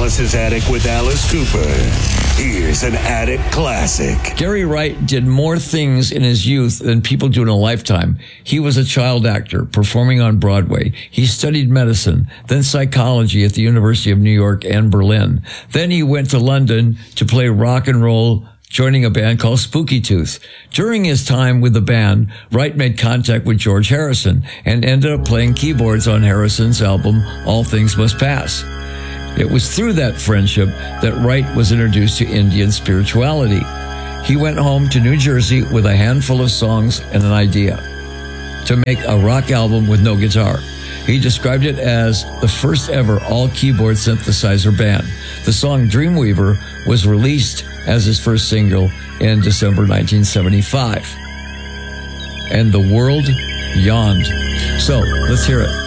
Alice's Attic with Alice Cooper. Here's an Attic classic. Gary Wright did more things in his youth than people do in a lifetime. He was a child actor performing on Broadway. He studied medicine, then psychology at the University of New York and Berlin. Then he went to London to play rock and roll, joining a band called Spooky Tooth. During his time with the band, Wright made contact with George Harrison and ended up playing keyboards on Harrison's album, All Things Must Pass. It was through that friendship that Wright was introduced to Indian spirituality. He went home to New Jersey with a handful of songs and an idea to make a rock album with no guitar. He described it as the first ever all-keyboard synthesizer band. The song Dreamweaver was released as his first single in December 1975. And the world yawned. So, let's hear it.